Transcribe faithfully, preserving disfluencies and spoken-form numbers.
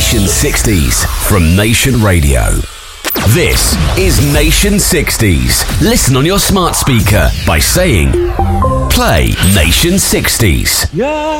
Nation sixties from Nation Radio. This is Nation sixties. Listen on your smart speaker by saying, play Nation sixties. Yeah.